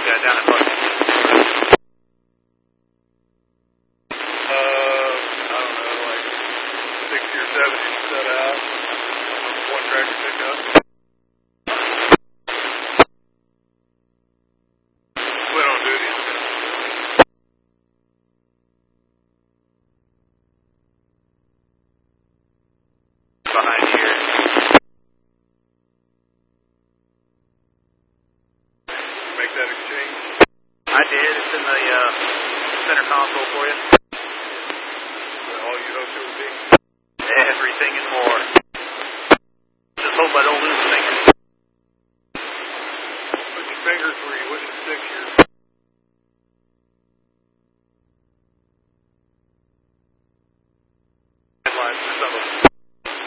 Yeah, down at Buck. I don't know, like 60 or 70 set out. One tractor pickup. Went on duty. Behind here. Make that exchange. I did. It's in the center console for you. All you hoped it would be. Everything and more. Just hope I don't lose